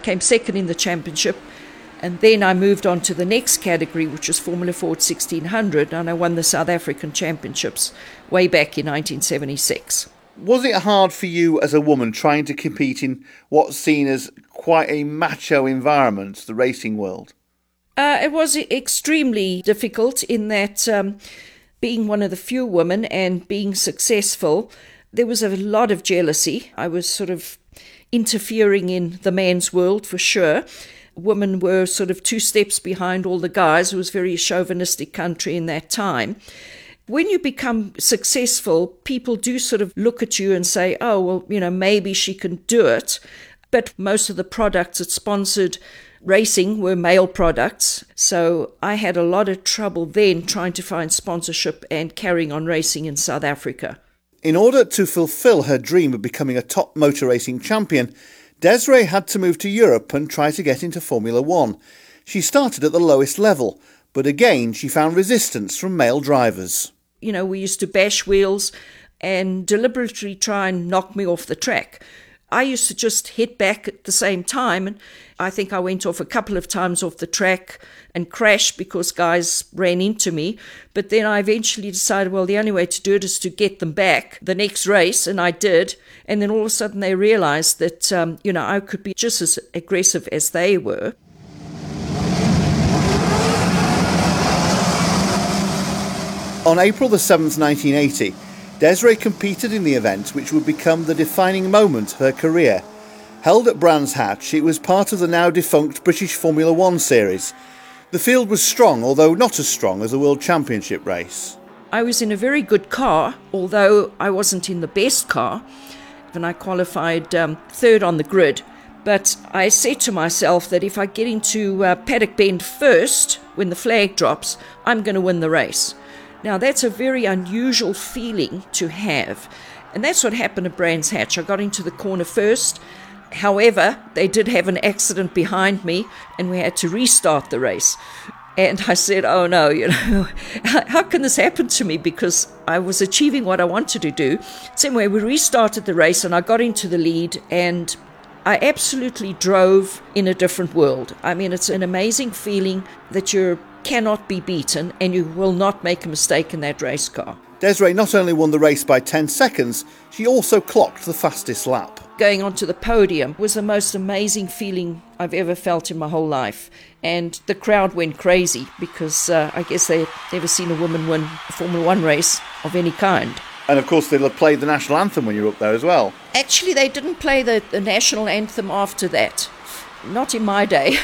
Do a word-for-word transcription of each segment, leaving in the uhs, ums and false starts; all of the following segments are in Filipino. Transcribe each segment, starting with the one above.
came second in the championship. And then I moved on to the next category, which was Formula Ford sixteen hundred, and I won the South African Championships way back in nineteen seventy-six. Was it hard for you as a woman trying to compete in what's seen as quite a macho environment, the racing world? Uh, it was extremely difficult in that um, being one of the few women and being successful, there was a lot of jealousy. I was sort of interfering in the man's world for sure. Women were sort of two steps behind all the guys. It was a very chauvinistic country in that time. When you become successful, people do sort of look at you and say, oh, well, you know, maybe she can do it. But most of the products that sponsored racing were male products. So I had a lot of trouble then trying to find sponsorship and carrying on racing in South Africa. In order to fulfil her dream of becoming a top motor racing champion, Desiree had to move to Europe and try to get into Formula One. She started at the lowest level, but again she found resistance from male drivers. You know, we used to bash wheels and deliberately try and knock me off the track. I used to just hit back at the same time, and I think I went off a couple of times off the track and crashed because guys ran into me. But then I eventually decided, well, the only way to do it is to get them back the next race, and I did. And then all of a sudden they realized that, um, you know, I could be just as aggressive as they were. On April the seventh, nineteen eighty, Desiree competed in the event which would become the defining moment of her career. Held at Brands Hatch, it was part of the now defunct British Formula One series. The field was strong, although not as strong as the World Championship race. I was in a very good car, although I wasn't in the best car, and I qualified um, third on the grid. But I said to myself that if I get into uh, Paddock Bend first, when the flag drops, I'm going to win the race. Now, that's a very unusual feeling to have. And that's what happened at Brands Hatch. I got into the corner first. However, they did have an accident behind me, and we had to restart the race. And I said, oh no, you know, how can this happen to me? Because I was achieving what I wanted to do. So anyway, we restarted the race, and I got into the lead, and I absolutely drove in a different world. I mean, it's an amazing feeling that you cannot be beaten and you will not make a mistake in that race car. Desiree not only won the race by ten seconds, she also clocked the fastest lap. Going onto the podium was the most amazing feeling I've ever felt in my whole life. And the crowd went crazy because uh, I guess they'd never seen a woman win a Formula One race of any kind. And of course they'll have played the national anthem when you're up there as well. Actually, they didn't play the, the national anthem after that. Not in my day.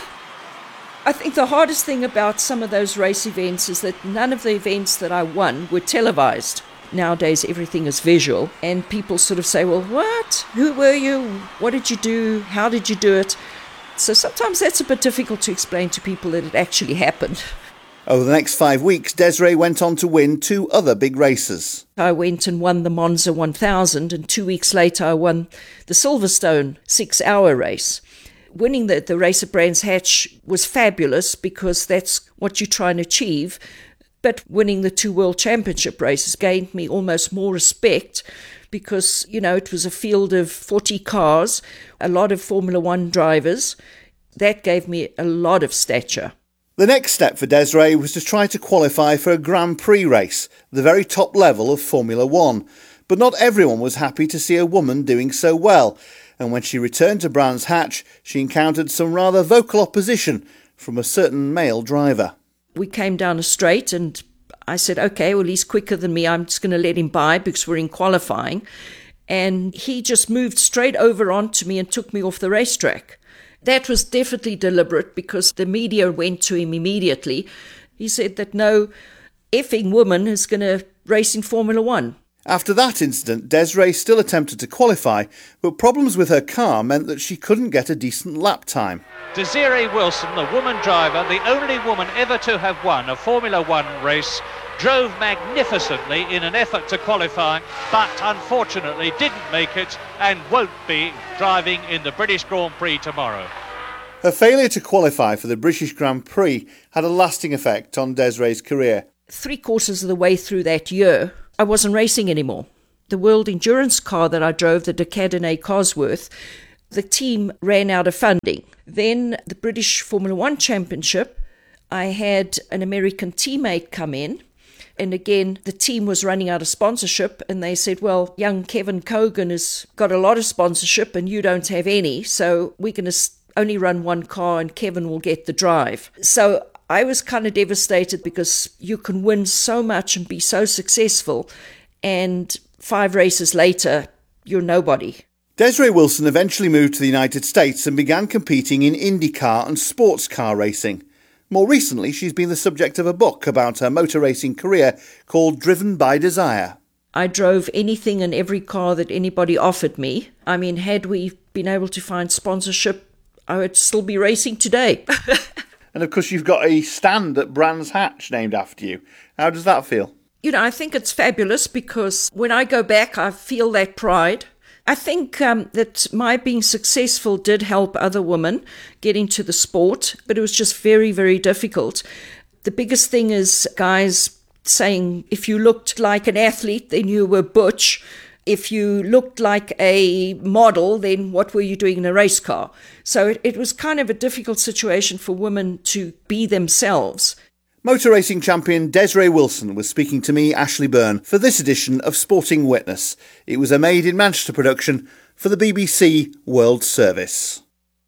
I think the hardest thing about some of those race events is that none of the events that I won were televised. Nowadays, everything is visual, and people sort of say, well, what? Who were you? What did you do? How did you do it? So sometimes that's a bit difficult to explain to people that it actually happened. Over the next five weeks, Desiree went on to win two other big races. I went and won the Monza one thousand, and two weeks later I won the Silverstone six-hour race. Winning the, the race at Brands Hatch was fabulous because that's what you try and achieve. But winning the two World Championship races gained me almost more respect because, you know, it was a field of forty cars, a lot of Formula One drivers. That gave me a lot of stature. The next step for Desiree was to try to qualify for a Grand Prix race, the very top level of Formula One. But not everyone was happy to see a woman doing so well. And when she returned to Brands Hatch, she encountered some rather vocal opposition from a certain male driver. We came down a straight and I said, okay, well, he's quicker than me. I'm just going to let him by because we're in qualifying. And he just moved straight over onto me and took me off the racetrack. That was definitely deliberate because the media went to him immediately. He said that no effing woman is going to race in Formula One. After that incident, Desiree still attempted to qualify, but problems with her car meant that she couldn't get a decent lap time. Desiree Wilson, the woman driver, the only woman ever to have won a Formula One race, drove magnificently in an effort to qualify, but unfortunately didn't make it and won't be driving in the British Grand Prix tomorrow. Her failure to qualify for the British Grand Prix had a lasting effect on Desiree's career. Three quarters of the way through that year, I wasn't racing anymore. The World Endurance car that I drove, the Decathlon Cosworth, the team ran out of funding. Then the British Formula One Championship, I had an American teammate come in. And again, the team was running out of sponsorship, and they said, well, young Kevin Cogan has got a lot of sponsorship and you don't have any, so we're going to only run one car and Kevin will get the drive. So I was kind of devastated because you can win so much and be so successful, and five races later, you're nobody. Desiree Wilson eventually moved to the United States and began competing in IndyCar and sports car racing. More recently, she's been the subject of a book about her motor racing career called Driven by Desire. I drove anything and every car that anybody offered me. I mean, had we been able to find sponsorship, I would still be racing today. And of course, you've got a stand at Brands Hatch named after you. How does that feel? You know, I think it's fabulous because when I go back, I feel that pride. I think um, that my being successful did help other women get into the sport, but it was just very, very difficult. The biggest thing is guys saying if you looked like an athlete, then you were butch. If you looked like a model, then what were you doing in a race car? So it, it was kind of a difficult situation for women to be themselves. Motor racing champion Desiree Wilson was speaking to me, Ashley Byrne, for this edition of Sporting Witness. It was a Made in Manchester production for the B B C World Service.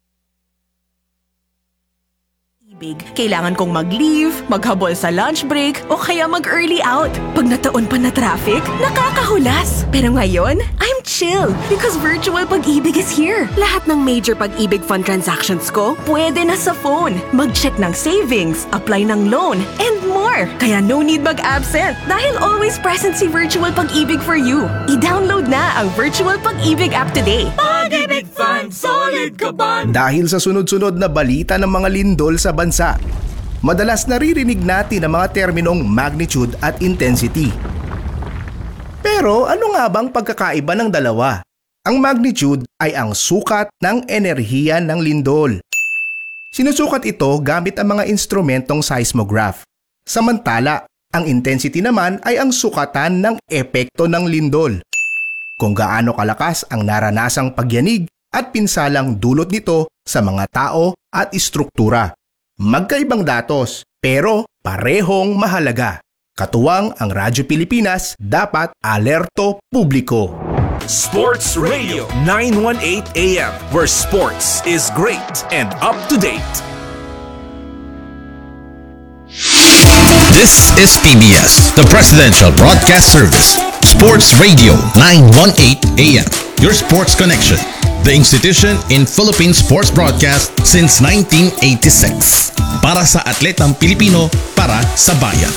Kailangan kong mag-leave, maghabol sa lunch break, o kaya mag-early out. Pag nataon pa na traffic, nakakahulas. Pero ngayon, I'm chill because Virtual Pag-ibig is here. Lahat ng major Pag-ibig fund transactions ko, pwede na sa phone. Mag-check ng savings, apply ng loan, and more. Kaya no need mag-absent dahil always present si Virtual Pag-ibig for you. I-download na ang Virtual Pag-ibig app today. Pag-ibig Fund, solid ka ba? Dahil sa sunod-sunod na balita ng mga lindol sa bansa, madalas naririnig natin ang mga terminong magnitude at intensity. Pero ano nga bang pagkakaiba ng dalawa? Ang magnitude ay ang sukat ng enerhiya ng lindol. Sinusukat ito gamit ang mga instrumentong seismograph. Samantala, ang intensity naman ay ang sukatan ng epekto ng lindol. Kung gaano kalakas ang naranasang pagyanig at pinsalang dulot nito sa mga tao at istruktura. Magkaibang datos, pero parehong mahalaga. Katuwang ang Radyo Pilipinas, dapat alerto publiko. Sports Radio nine eighteen A M, where sports is great and up to date. This is P B S, the Presidential Broadcast Service. Sports Radio nine eighteen A M, your sports connection. The institution in Philippine sports broadcast since nineteen eighty-six. Para sa atletang Pilipino, para sa bayan.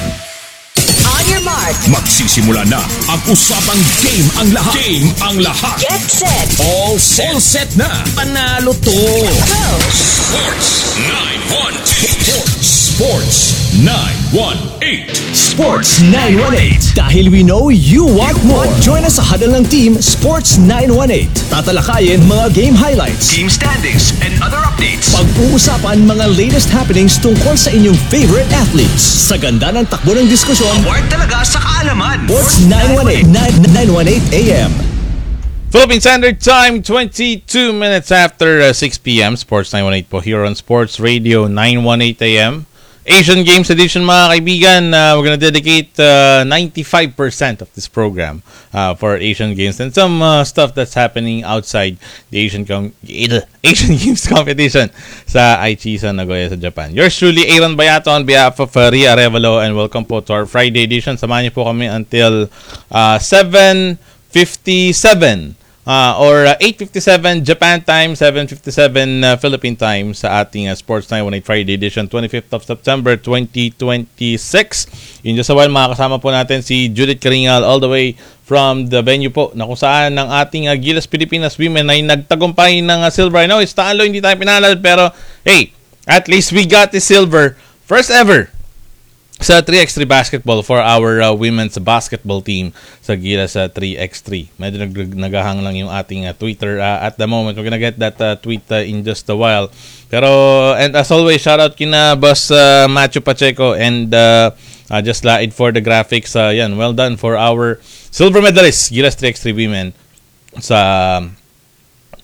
On your mark. Magsisimula na ang usapang game ang lahat. Game ang lahat. Get set. All set. All set na. Panalo to. Go. Sports nine one eight. Sports nine one eight. Sports nine one eight. Dahil we know you want more. Join us sa huddle ng team Sports nine one eight. Tatalakayin mga game highlights, team standings, and other updates. Pag-uusapan mga latest happenings tungkol sa inyong favorite athletes. Sa ganda ng takbo ng diskusyon, award talaga sa kaalaman. Sports nine one eight. nine one eight A M. Philippine Standard Time, twenty-two minutes after uh, six p.m. Sports nine one eight po here on Sports Radio nine eighteen A M. Asian Games Edition, mga kaibigan. Uh, we're gonna dedicate uh, ninety-five percent of this program uh, for Asian Games and some uh, stuff that's happening outside the Asian Com- Asian Games competition sa Aichi sa Nagoya sa Japan. Yours truly, Aaron Bayato on behalf of uh, Ria Arevalo, and welcome po to our Friday edition. Samahan niyo po kami until uh, seven fifty-seven. Uh, or uh, eight fifty-seven Japan time, seven fifty-seven uh, Philippine time sa ating uh, Sports nine one eight Friday edition, twenty-fifth of September twenty twenty-six. In just a while, makakasama po natin si Judith Karingal all the way from the venue po na kung saan ng ating uh, Gilas Pilipinas women ay nagtagumpay ng uh, silver. I know, it's talo, hindi tayo pinalal, pero hey, at least we got the silver. First ever sa three by three basketball for our uh, women's basketball team sa Gilas uh, three by three. Medyo nag- nagahang lang yung ating uh, Twitter uh, at the moment. We're gonna get that uh, tweet uh, in just a while. Pero, and as always, shout out kina Boss uh, Macho Pacheco and uh, uh, just laid for the graphics. Uh, yan, well done for our silver medalists, Gilas three by three women sa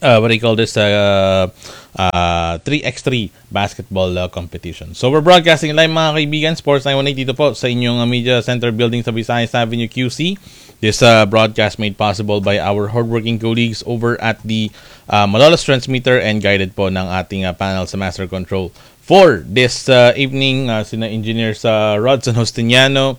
uh, what do you call this, uh, uh, three by three basketball uh, competition. So we're broadcasting live mga kaibigan, Sports nine one eight dito po sa inyong uh, Media Center building sa Visayas Avenue Q C. This uh, broadcast made possible by our hardworking colleagues over at the uh, Malolos Transmitter and guided po ng ating uh, panel sa Master Control for this uh, evening. Uh, sina engineers uh, Rodson Justiniano,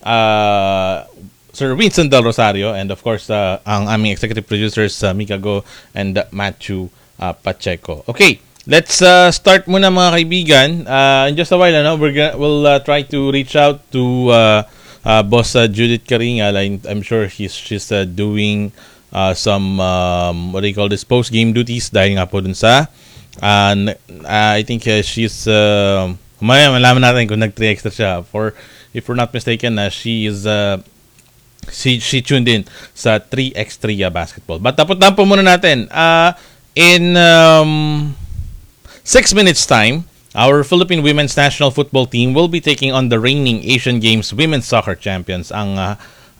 uh, Sir Winston Del Rosario, and of course, uh, ang aming executive producers, uh, Mika Go and uh, Matthew uh, Pacheco. Okay, let's uh, start muna mga kaibigan. Uh, in just a while, ano, we're gonna, we'll uh, try to reach out to uh, uh, Boss uh, Judith Caringal. I'm, I'm sure he's, she's uh, doing uh, some, um, what do you call this, post-game duties dahil nga po dun sa, uh, uh, I think uh, she's, uh, maya malaman natin kung nag-three extra siya. For, if we're not mistaken, uh, she is, uh, She, she tuned in sa three by three uh, basketball. But tapos po muna natin. Uh, in um, six minutes time, our Philippine women's national football team will be taking on the reigning Asian Games women's soccer champions, ang uh,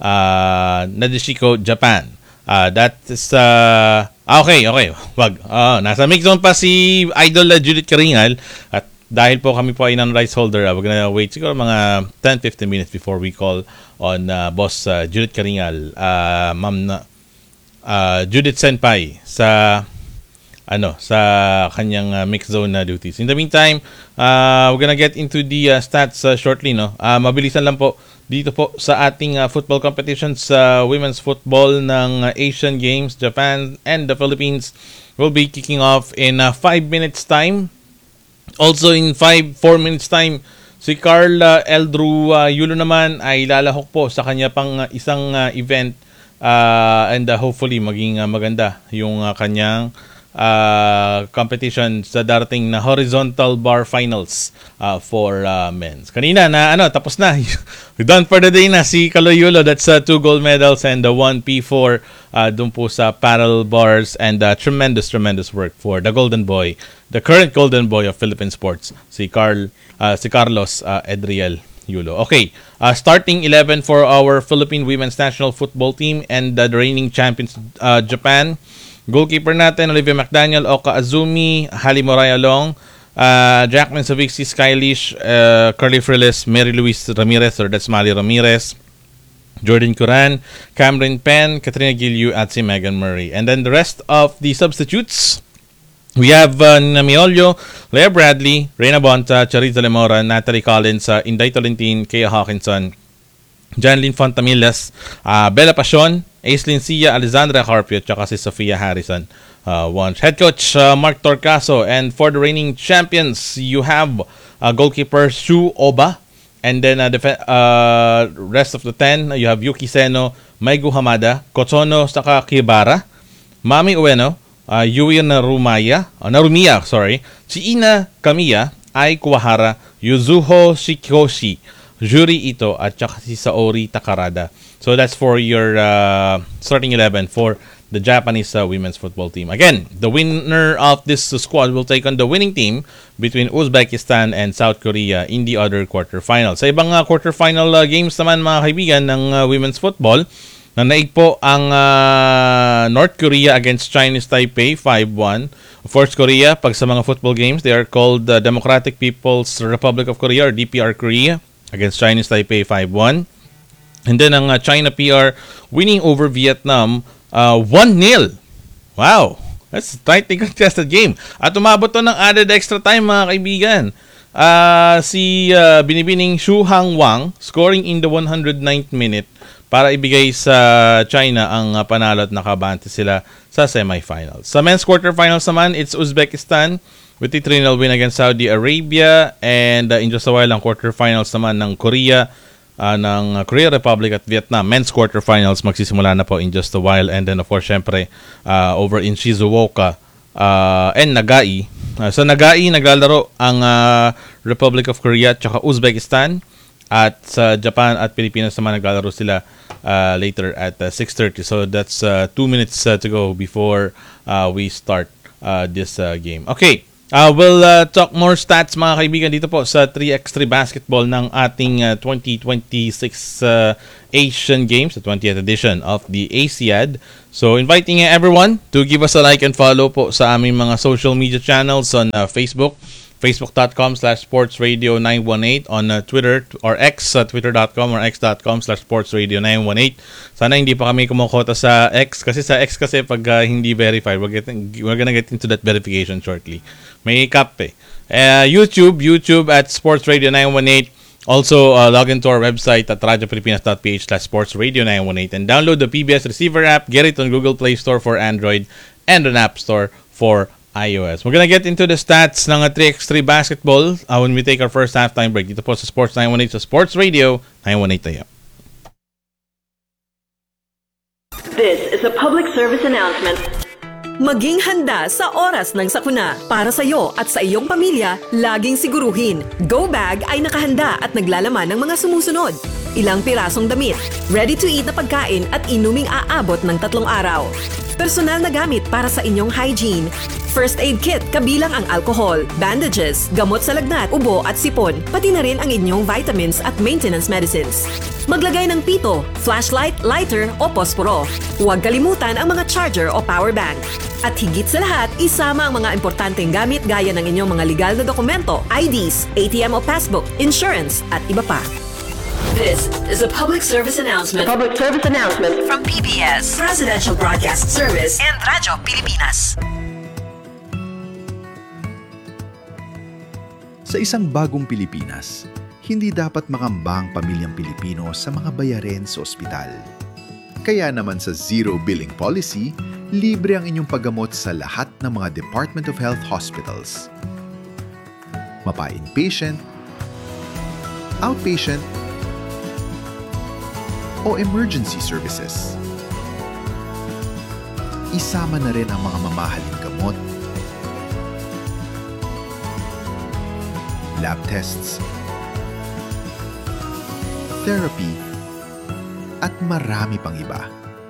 uh, Nadeshiko Japan. Uh, that is... Uh, okay, okay. Wag. Uh, nasa mix zone pa si Idol uh, Judith Caringal. At dahil po kami po ay non-rights holder, uh, we're gonna wait siguro mga ten to fifteen minutes before we call on uh, Boss uh, Judith Caringal, uh, Ma'am uh, Judith Senpai sa ano sa kanyang uh, mix zone uh, duties. In the meantime, uh, we're gonna get into the uh, stats uh, shortly, no. Uh, mabilisan lang po dito po sa ating uh, football competitions sa uh, women's football ng uh, Asian Games. Japan and the Philippines will be kicking off in uh, five minutes time. Also in five, four minutes time, si Carl uh, Eldrew uh, Yulo naman ay lalahok po sa kanya pang uh, isang uh, event uh, and uh, hopefully maging uh, maganda yung uh, kanyang uh, competition sa darating na horizontal bar finals uh, for uh, men's. Kanina na ano, tapos na. We're done for the day na si Kaloy Yulo. That's uh, two gold medals and uh, one P four uh, dun po sa paddle bars and uh, tremendous, tremendous work for the golden boy, the current golden boy of Philippine sports, si Carl, uh, si Carlos uh, Edriel Yulo. Okay, uh, starting eleven for our Philippine women's national football team and uh, the reigning champions uh, Japan. Goalkeeper natin, Olivia McDaniel, Oka Azumi, Hali Moray Along, uh, Jacqueline Savixi, Skylish, uh, Carly Frillis, Mary Louise Ramirez, or that's Mali Ramirez, Jordan Curan, Cameron Penn, Katrina Gilliu, at si Megan Murray. And then the rest of the substitutes, we have uh, Namiolio, Leah Bradley, Reina Bonta, Chariza Lemora, Natalie Collins, uh, Inday Tolentine, Kea Hawkinson, Janlyn Fontamillas, uh, Bella Pasion, Aislinn Sia, Alexandra Carpio, at si Sofia Harrison. Uh, one. Head coach uh, Mark Torcaso, and for the reigning champions, you have uh, goalkeeper Shu Oba, and then uh, the uh, rest of the ten, you have Yuki Seno, Maigu Hamada, Kotono Saka Kibara, Mami Ueno, uh, Yui Narumaya, uh, Narumiya, sorry, si Ina Kamiya, Ai Kuwahara, Yuzuho Shikoshi, Juri Ito, at saka si Saori Takarada. So that's for your uh, starting eleven for the Japanese uh, women's football team. Again, the winner of this uh, squad will take on the winning team between Uzbekistan and South Korea in the other quarterfinals. Sa ibang uh, quarterfinal uh, games naman mga kaibigan ng uh, women's football, nanaig po ang uh, North Korea against Chinese Taipei five one. Of course, Korea, pag sa mga football games, they are called the uh, Democratic People's Republic of Korea or D P R Korea against Chinese Taipei five one. And then ang uh, China P R winning over Vietnam uh, one nil. Wow! That's a tightly contested game. At umabot to ng added extra time mga kaibigan. Uh, si uh, binibining Xu Hang Wang scoring in the one hundred ninth minute para ibigay sa China ang uh, panalo at nakabante sila sa semifinals. Sa men's quarterfinals naman, it's Uzbekistan with a three nil win against Saudi Arabia, and uh, in just a while ang quarterfinals naman ng Korea, uh, ng Korea Republic at Vietnam. Men's quarterfinals magsisimula na po in just a while, and then of course syempre uh, over in Shizuoka uh, and Nagai. Uh, sa Nagai naglalaro ang uh, Republic of Korea at saka Uzbekistan, at sa Japan at Pilipinas naman naglalaro sila uh, later at uh, six thirty. So that's uh, two minutes uh, to go before uh, we start uh, this uh, game. Okay. Uh, we'll uh, talk more stats mga kaibigan dito po sa three by three basketball ng ating uh, twenty twenty-six uh, Asian Games, the twentieth edition of the ASIAD. So inviting everyone to give us a like and follow po sa aming mga social media channels on uh, Facebook, facebook.com slash sportsradio 918, on uh, Twitter or X, uh, twitter.com or x.com slash sportsradio 918. Sana hindi pa kami kumukota sa X kasi sa X kasi pag uh, hindi verified, we're, getting, we're gonna get into that verification shortly. May cap eh. Uh, YouTube, YouTube at sportsradio 918. Also, uh, log into our website at radiopilipinas.ph slash sportsradio 918 and download the P B S Receiver app. Get it on Google Play Store for Android and on App Store for iOS. We're gonna get into the stats ng three by three basketball uh, when we take our first halftime break. Dito po sa Sports nine one eight sa Sports Radio nine one eight A M. This is a public service announcement. Maging handa sa oras ng sakuna. Para sa iyo at sa iyong pamilya, laging siguruhin. Go Bag ay nakahanda at naglalaman ng mga sumusunod. Ilang pirasong damit, ready-to-eat na pagkain at inuming aabot ng tatlong araw. Personal na gamit para sa inyong hygiene. First aid kit kabilang ang alcohol, bandages, gamot sa lagnat, ubo at sipon, pati na rin ang inyong vitamins at maintenance medicines. Maglagay ng pito, flashlight, lighter o posporo. Huwag kalimutan ang mga charger o power bank. At higit sa lahat, isama ang mga importanteng gamit gaya ng inyong mga legal na dokumento, I Ds, A T M o passbook, insurance at iba pa. This is a public service announcement. A public service announcement From P B S, Presidential Broadcast Service, and Radyo Pilipinas. Sa isang bagong Pilipinas, hindi dapat makamba ang pamilyang Pilipino sa mga bayarin sa ospital. Kaya naman sa Zero Billing Policy, libre ang inyong paggamot sa lahat ng mga Department of Health hospitals. Mapa-inpatient, outpatient, o emergency services. Isama na rin ang mga mamahaling gamot, lab tests, therapy, at marami pang iba.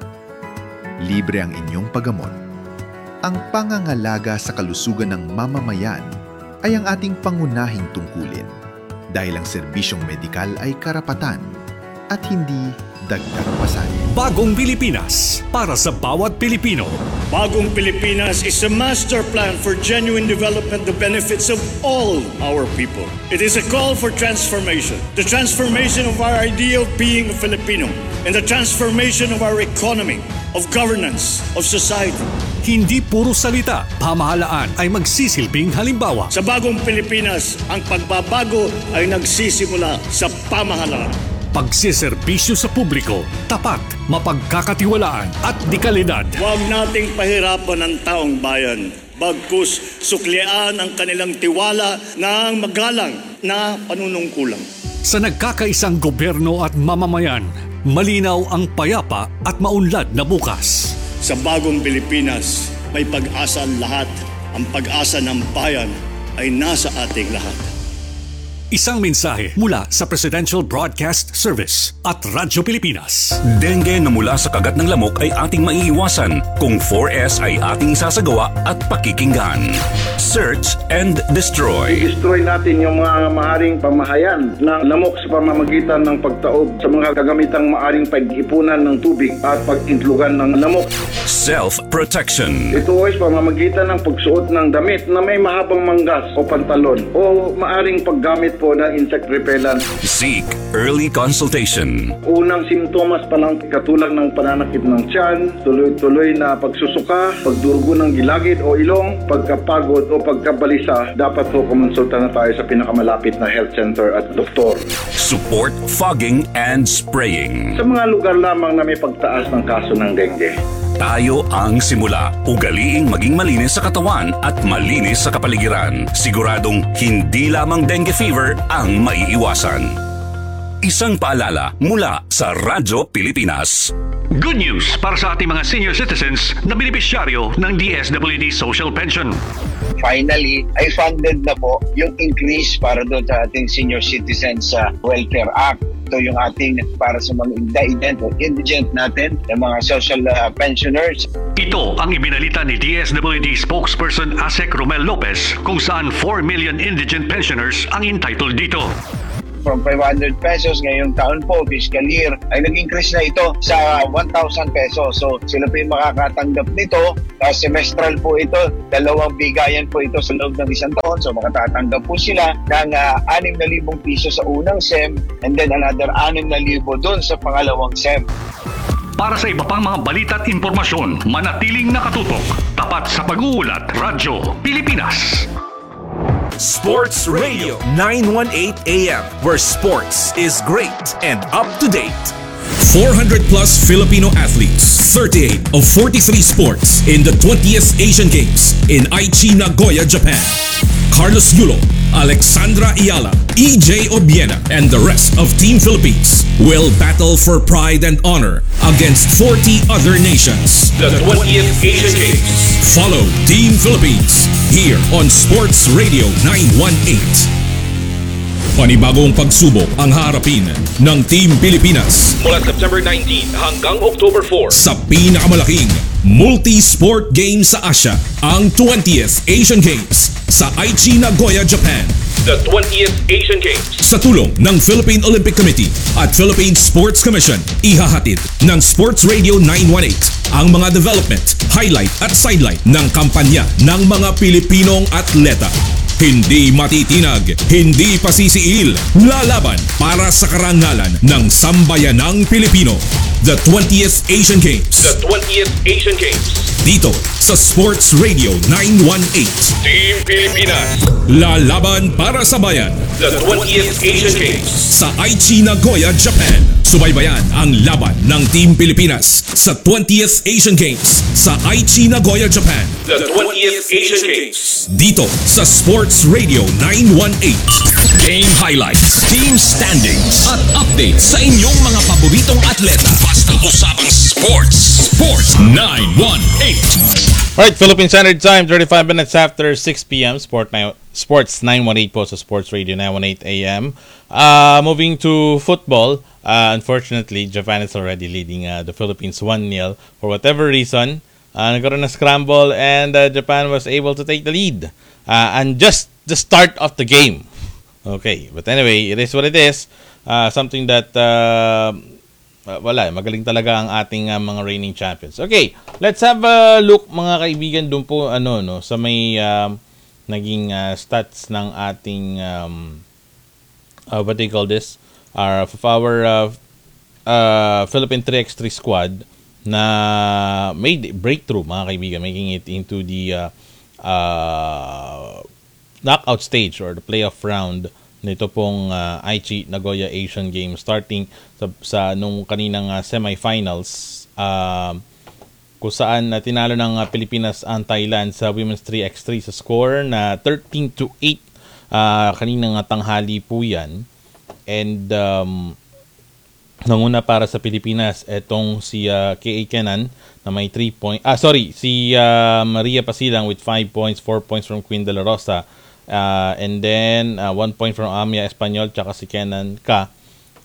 Libre ang inyong paggamot. Ang pangangalaga sa kalusugan ng mamamayan ay ang ating pangunahing tungkulin dahil ang serbisyong medikal ay karapatan at hindi dagdag pasanin. Bagong Pilipinas para sa bawat Pilipino. Bagong Pilipinas is a master plan for genuine development, the benefits of all our people. It is a call for transformation. The transformation of our idea of being a Filipino and the transformation of our economy, of governance, of society. Hindi puro salita, pamahalaan ay magsisilbing halimbawa. Sa Bagong Pilipinas, ang pagbabago ay nagsisimula sa pamahalaan. Pagsiservisyo sa publiko, tapat, mapagkakatiwalaan at dekalidad. Huwag nating pahirapan ang taong bayan. Bagkus suklian ang kanilang tiwala ng magalang na panunungkulan. Sa nagkakaisang gobyerno at mamamayan, malinaw ang payapa at maunlad na bukas. Sa Bagong Pilipinas, may pag-asa ang lahat. Ang pag-asa ng bayan ay nasa ating lahat. Isang mensahe mula sa Presidential Broadcast Service at Radyo Pilipinas. Dengue na mula sa kagat ng lamok ay ating maiiwasan kung four S ay ating sasagawa at pakikinggan. Search and destroy. I-destroy natin yung mga maaring pamahayan ng lamok sa pamamagitan ng pagtaob sa mga kagamitang maaring pag-ipunan ng tubig at pag-intlugan ng lamok. Self-protection. Ito ay sa pamamagitan ng pagsuot ng damit na may mahabang manggas o pantalon o maaring paggamit po ng insect repellent. Seek early consultation. Unang simptomas pa lang katulad ng pananakit ng tiyan, tuloy-tuloy na pagsusuka, pagdurugo ng gilagid o ilong, pagkapagod o pagkabalisa, dapat po kumonsulta na tayo sa pinakamalapit na health center at doktor. Support fogging and spraying. Sa mga lugar lamang na may pagtaas ng kaso ng dengue. Tayo ang simula. Ugaliing maging malinis sa katawan at malinis sa kapaligiran. Siguradong hindi lamang dengue fever ang maiiwasan. Isang paalala mula sa Radyo Pilipinas. Good news para sa ating mga senior citizens na benepisyaryo ng D S W D Social Pension. Finally, ay funded na po yung increase para doon sa ating senior citizens sa Welfare Act. ito yung ating para sa mga indigent o indigent natin, yung mga social uh, pensioners. Ito ang ibinalita ni D S W D spokesperson Asek Romel Lopez kung saan four million indigent pensioners ang entitled dito. From five hundred pesos ngayong taon po, fiscal year, ay nag-increase na ito sa one thousand pesos. So sila po yung makakatanggap nito. Uh, semestral po ito, dalawang bigayan po ito sa loob ng isang taon. So makatatanggap po sila ng uh, six thousand piso sa unang S E M and then another six thousand doon sa pangalawang S E M. Para sa iba pang mga balita at impormasyon, manatiling nakatutok. Tapat sa pag-uulat, Radyo Pilipinas. Sports Radio nine eighteen A M, where sports is great and up to date. four hundred plus Filipino athletes, thirty-eight of forty-three sports in the twentieth Asian Games in Aichi, Nagoya, Japan. Carlos Yulo, Alexandra Ayala, E J Obiena, and the rest of Team Philippines will battle for pride and honor against forty other nations. The twentieth Asian Games. Follow Team Philippines here on Sports Radio nine eighteen. Panibagong pagsubok ang harapin ng Team Pilipinas Mula September nineteenth hanggang October fourth sa pinakamalaking multi-sport game sa Asia, ang twentieth Asian Games sa Aichi, Nagoya, Japan. The twentieth Asian Games. Sa tulong ng Philippine Olympic Committee at Philippine Sports Commission, ihahatid ng Sports Radio nine eighteen ang mga development, highlight at sidelight ng kampanya ng mga Pilipinong atleta. Hindi matitinag, hindi pasisiil, lalaban para sa karangalan ng sambayanang Pilipino. The twentieth Asian Games. The twentieth Asian Games. Dito sa Sports Radio nine eighteen. Team Pilipinas. Lalaban para sa bayan. The twentieth Asian Games. Sa Aichi, Nagoya, Japan. Subaybayan ang laban ng Team Pilipinas sa twentieth Asian Games sa Aichi, Nagoya, Japan. The twentieth Asian Games. Dito sa Sports Radio nine eighteen. Game highlights, team standings, at updates sa inyong mga paboritong atleta. Basta usapang sports. Sports nine eighteen. Alright, Philippine Standard Time, thirty-five minutes after six p.m. Sport nine, Sports nine eighteen po sa Sports Radio nine eighteen A M. Uh, moving to football, uh, unfortunately, Japan is already leading uh, the Philippines one nil. For whatever reason, uh, nagkaroon na scramble and uh, Japan was able to take the lead. Uh, and just the start of the game. Okay, but anyway, it is what it is. Uh, something that, uh, wala, magaling talaga ang ating uh, mga reigning champions. Okay, let's have a look, mga kaibigan, dun po, ano, no, sa may um, naging uh, stats ng ating, um, uh, what do you call this? Our, of our uh, uh, Philippine three by three squad na made breakthrough, mga kaibigan, making it into the uh, uh, knockout stage or the playoff round nito pong uh, Aichi Nagoya Asian Games, starting sa, sa nung kaninang uh, semifinals uh, kung saan uh, tinalo ng uh, Pilipinas ang Thailand sa women's three by three sa score na thirteen to eight uh, kaninang uh, tanghali po yan. And um, nanguna para sa Pilipinas etong si uh, K A Kenan na may three points. Ah, sorry, si uh, Maria Pasilang with five points, four points from Queen De La Rosa. Uh, and then, uh, one point from Amia Espanyol, tsaka si Kenan Ka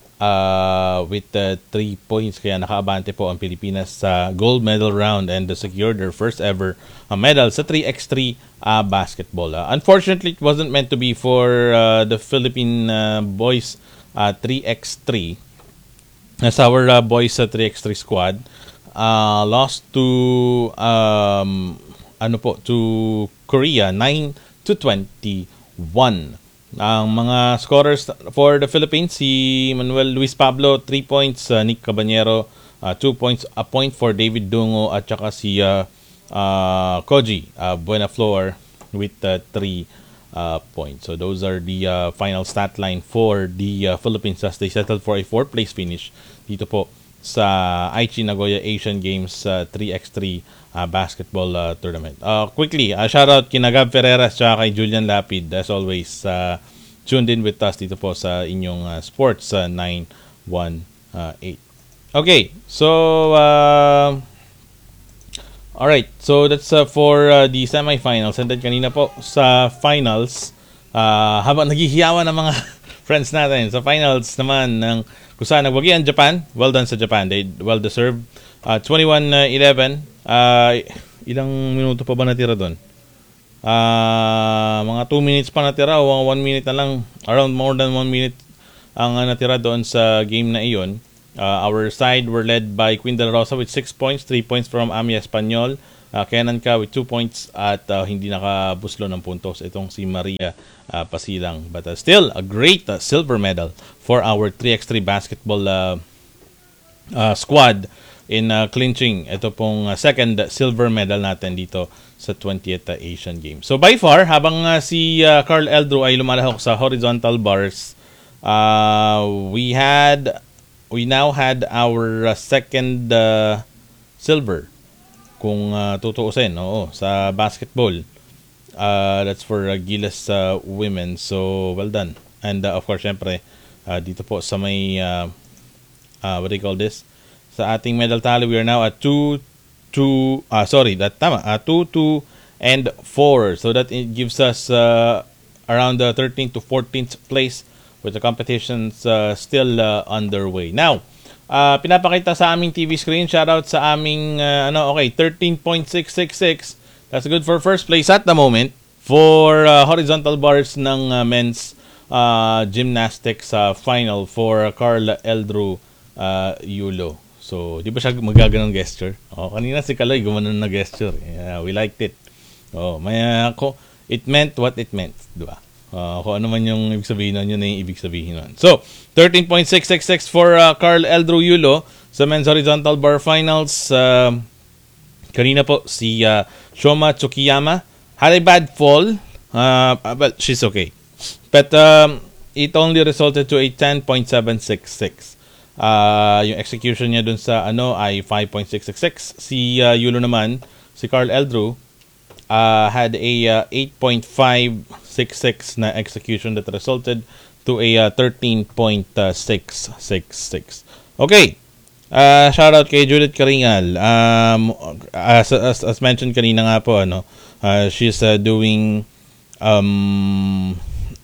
uh, with uh, three points. Kaya nakaabante po ang Pilipinas sa gold medal round and secured their first ever uh, medal sa three by three uh, basketball. Uh, unfortunately, it wasn't meant to be for uh, the Philippine uh, boys uh, three by three. As our uh, boys sa three by three squad uh, lost to um, ano po to Korea nine to twenty-one. Ang mga scorers for the Philippines, si Manuel Luis Pablo three points, uh, Nick Cabanero uh, two points, a point for David Dungo at saka si uh, uh, Koji uh, Buenaflor with uh, three uh, points. So those are the uh, final stat line for the uh, Philippines as they settled for a fourth place finish dito po sa Aichi Nagoya Asian Games uh, three by three uh, basketball uh, tournament. Uh, quickly, uh, shout out kina Gab Ferreras at kay Julian Lapid, as always, uh, tuned in with us dito po sa inyong uh, Sports uh, nine eighteen. Okay, so uh, alright, so that's uh, for uh, the semifinals. And then kanina po sa finals, uh, habang naghihiyawan ng mga friends natin sa finals naman ng kung saan nagwagi ang Japan. Well done sa Japan. They well deserved. Uh, twenty-one eleven. Uh, ilang minuto pa ba natira doon? Uh, mga two minutes pa natira o one minute na lang. Around more than one minute ang uh, natira doon sa game na iyon. Uh, our side were led by Queen de la Rosa with six points, three points from Ami Espanyol. Uh, Kenan Ka with two points at uh, hindi nakabuslo ng puntos itong si Maria uh, Pasilang. But uh, still, a great uh, silver medal for our three by three basketball uh, uh, squad in uh, clinching ito pong uh, second silver medal natin dito sa twentieth uh, Asian Games. So by far, habang uh, si uh, Carl Eldro ay lumalahok sa horizontal bars, uh, we had we now had our uh, second uh, silver. Kung uh, tutuusin, oo, sa basketball. Uh, that's for uh, Gilas uh, women. So, well done. And uh, of course, syempre, uh, dito po sa may, uh, uh, what do you call this? Sa ating medal tally, we are now at two, two, ah, sorry, that tama, uh, two, two, and four. So that it gives us uh, around the thirteenth to fourteenth place with the competitions uh, still uh, underway. Now, Uh, pinapakita sa aming T V screen. Shoutout sa aming uh, ano okay thirteen point six six six. That's good for first place at the moment for uh, horizontal bars ng uh, men's uh, gymnastics uh, final for Carl Eldro uh, Yulo. So, di ba siya magaganon gesture? Oh, kanina si Kaloy gumanon na gesture. Yeah, we liked it. Oh, may uh, ko it meant what it meant, di ba? Uh, kung ano man yung ibig sabihin nun, yun na yung ibig sabihin nun. So, thirteen point six six six for uh, Carl Eldro Yulo sa men's horizontal bar finals. Uh, kanina po, si uh, Shoma Tsukiyama had a bad fall, uh, but she's okay. But um, it only resulted to a ten point seven six six. Uh, yung execution niya dun sa ano ay five point six six six. Si uh, Yulo naman, si Carl Eldro, uh, had a uh, eight point five six six na execution that resulted to a uh, thirteen point six six six. Okay. Uh, shout out kay Judith Karingal. Um, as, as, as mentioned kanina nga po, ano, uh, she's uh, doing um,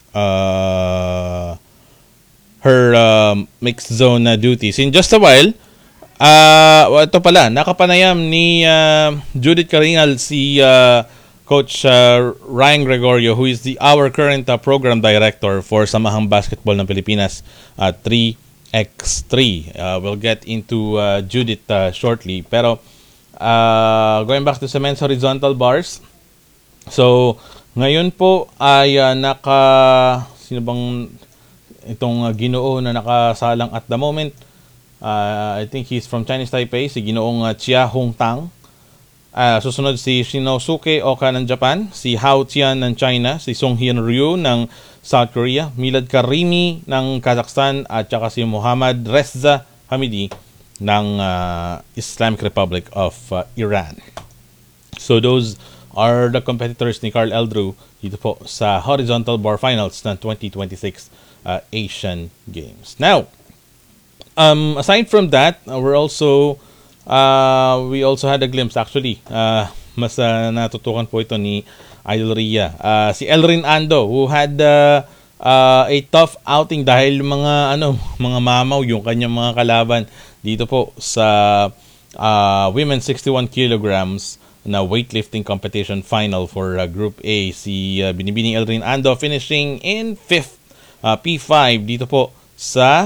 uh, her um, mixed zone uh, duties. In just a while, uh, ito pala, nakapanayam ni uh, Judith Karingal si uh, Coach uh, Ryan Gregorio, who is the our current uh, program director for Samahang Basketball ng Pilipinas, uh, three by three. Uh, we'll get into uh, Judith uh, shortly. Pero uh, going back to sa men's horizontal bars. So, ngayon po ay uh, naka sino bang itong uh, Ginoo na nakasalang at the moment. Uh, I think he's from Chinese Taipei, si Ginoong uh, Chia Hong Tang. Uh, susunod si Shinosuke Oka ng Japan, si Hao Tian ng China, si Song Hyun Ryu ng South Korea, Milad Karimi ng Kazakhstan, at saka si Muhammad Reza Hamidi ng uh, Islamic Republic of uh, Iran. So those are the competitors ni Carl Eldro dito po sa horizontal bar finals ng twenty twenty-six uh, Asian Games. Now, um, aside from that, uh, we're also Uh, we also had a glimpse actually. Uh, mas uh, natutukan po ito ni Idol Ria. Uh, si Elrin Ando, who had uh, uh, a tough outing dahil mga ano mga mamaw yung kanyang mga kalaban dito po sa uh, women's sixty-one kilograms na weightlifting competition final for uh, Group A. Si uh, Binibining Elrin Ando finishing in fifth, uh, P five dito po sa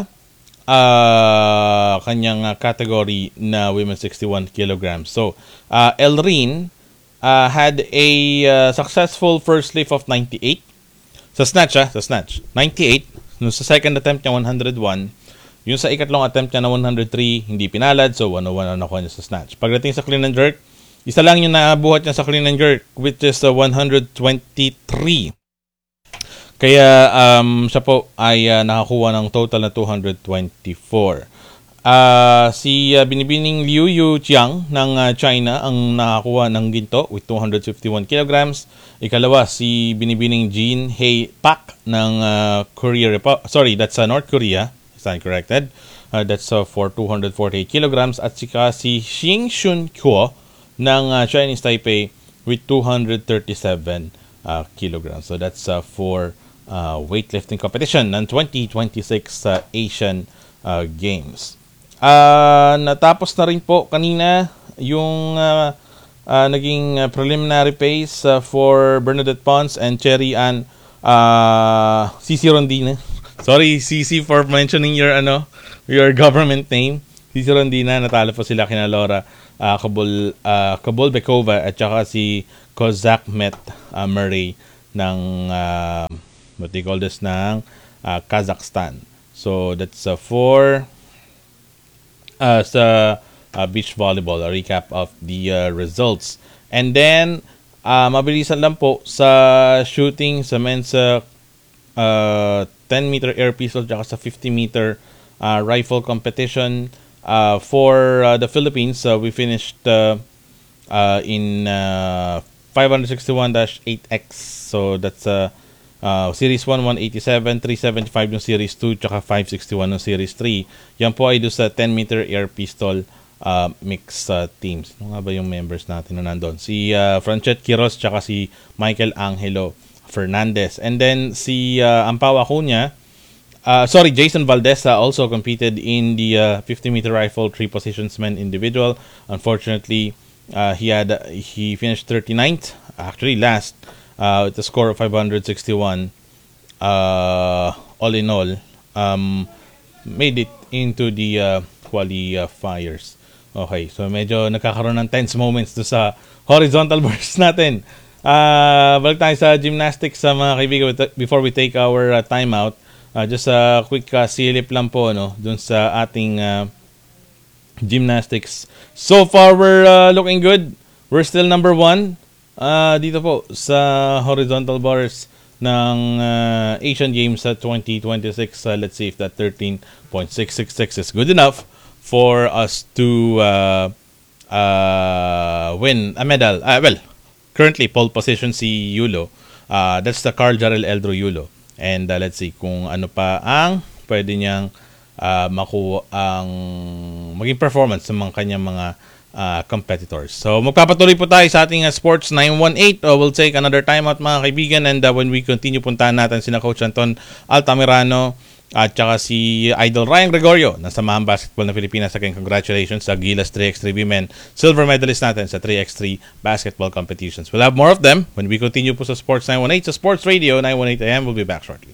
Uh, kanyang uh, category na women's sixty-one kilograms. So, uh, Elrin uh, had a uh, successful first lift of ninety-eight. Sa snatch, ah, sa snatch. ninety-eight. No, sa second attempt niya, one hundred one. Yung sa ikatlong attempt niya na one hundred three, hindi pinalad. So, one oh one ang nakuha niya sa snatch. Pagdating sa clean and jerk, isa lang yung nabuhat niya sa clean and jerk, which is uh, one hundred twenty-three. Kaya um, siya po ay uh, nakakuha ng total na two hundred twenty-four. Uh, si uh, Binibining Liu Yu Chiang ng uh, China ang nakakuha ng ginto with two hundred fifty-one kilograms. Ikalawa, si Binibining Jin Hae Pak ng uh, Korea Repo- Sorry, that's uh, North Korea. Stand corrected. Uh, that's uh, for two hundred forty-eight kilograms. At sika si Xing Shun Kuo ng uh, Chinese Taipei with two hundred thirty-seven uh, kilograms. So that's uh, for uh, weightlifting competition ng twenty twenty-six uh, Asian uh, Games. Uh, natapos na rin po kanina yung uh, uh, naging uh, preliminary pace uh, for Bernadette Pons and Cherry Ann uh, Cici Rondina. Sorry Cici for mentioning your ano your government name. Cici Rondina, natalo po sila kina Laura uh, Kabul uh, Kabulbekova at saka si Kozakmet uh, Murray ng uh, what they call this ng uh, Kazakhstan. So that's uh, for uh, sa uh, beach volleyball, a recap of the uh, results. And then uh, mabilisan lang po sa shooting sa men's uh, uh, ten meter air pistol at sa fifty meter uh, rifle competition uh, for uh, the Philippines. Uh, we finished uh, uh, in uh, five sixty-one dash eight X. So that's uh, uh, Series one, one eighty-seven, three seventy-five yung Series two, tsaka five sixty-one yung Series three. Yan po ay doon sa ten meter air pistol uh, mix uh, teams. Ano nga ba yung members natin na nandun? Si uh, Franchet Quiros tsaka si Michael Angelo Fernandez. And then si uh, Ampao Acuña, uh, sorry, Jason Valdez uh, also competed in the uh, fifty meter rifle three positions men individual. Unfortunately, uh, he had he finished thirty-ninth, actually last, uh, with a score of five sixty-one. Uh, all in all, um, made it into the uh, qualifiers. Okay, so medyo nagkakaroon ng tense moments do sa horizontal bars natin. Uh, balik tayo sa gymnastics sa mga kaibigan before we take our uh, timeout. Uh, just a quick uh, silip lang po no, dun sa ating uh, gymnastics. So far, we're uh, looking good. We're still number one uh, dito po sa horizontal bars ng uh, Asian Games sa twenty twenty-six. Uh, let's see if that thirteen point six six six is good enough for us to uh, uh, win a medal. Uh, well, currently pole position si Yulo. Uh, that's the Carl Jarrell Eldro Yulo. And uh, let's see kung ano pa ang pwede niyang uh, makuha ang maging performance sa mga kanyang mga uh, competitors. So magpapatuloy po tayo sa ating uh, Sports nine one eight. Uh, we'll take another timeout mga kaibigan, and uh, when we continue, puntahan natin sina Coach Anton Altamirano at saka si Idol Ryan Gregorio ng Samahan Basketball ng Pilipinas. Again, congratulations sa Gilas three by three Women silver medalist natin sa three by three basketball competitions. We'll have more of them when we continue po sa Sports nine one eight sa Sports Radio nine one eight A M. We'll be back shortly.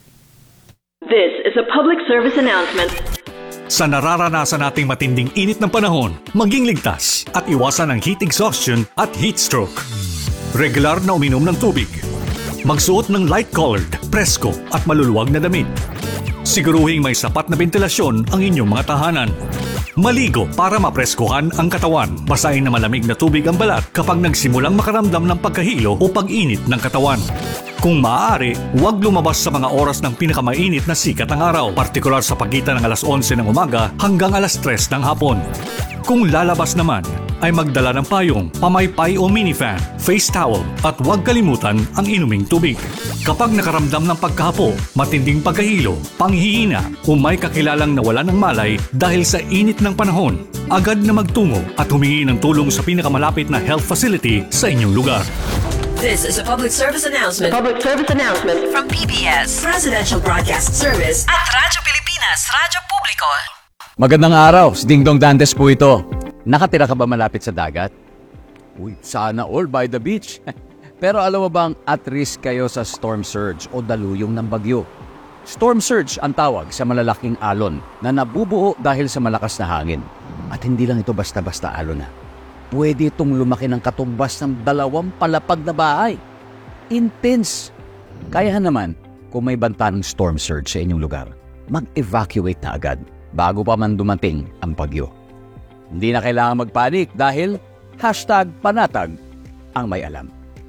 This is a public service announcement. Sa nararanasan nating matinding init ng panahon, maging ligtas at iwasan ang heat exhaustion at heat stroke. Regular na uminom ng tubig. Magsuot ng light-colored, presko at maluluwag na damit. Siguruhing may sapat na ventilasyon ang inyong mga tahanan. Maligo para mapreskuhan ang katawan. Basahin na malamig na tubig ang balat kapag nagsimulang makaramdam ng pagkahilo o pag-init ng katawan. Kung maaari, huwag lumabas sa mga oras ng pinakamainit na sikat ng araw, partikular sa pagitan ng alas onse ng umaga hanggang alas tres ng hapon. Kung lalabas naman, ay magdala ng payong, pamaypay o minifan, face towel at huwag kalimutan ang inuming tubig. Kapag nakaramdam ng pagkahapo, matinding pagkahilo, panghihina o may kakilalang nawala ng malay dahil sa init ng panahon, agad na magtungo at humingi ng tulong sa pinakamalapit na health facility sa inyong lugar. This is a public service announcement. Public service announcement from P B S Presidential Broadcast Service at Radyo Pilipinas, Radyo Publiko. Magandang araw, si Dingdong Dantes po ito. Nakatira ka ba malapit sa dagat? Uy, sana all by the beach. Pero alam mo bang at risk kayo sa storm surge o daluyong ng bagyo? Storm surge ang tawag sa malalaking alon na nabubuo dahil sa malakas na hangin. At hindi lang ito basta-basta alon na. Pwede itong lumaki ng katumbas ng dalawang palapag na bahay. Intense. Kaya naman, kung may banta ng storm surge sa inyong lugar, mag-evacuate na agad bago pa man dumating ang bagyo. Hindi na kailangan magpanik dahil hashtag panatag ang may alam.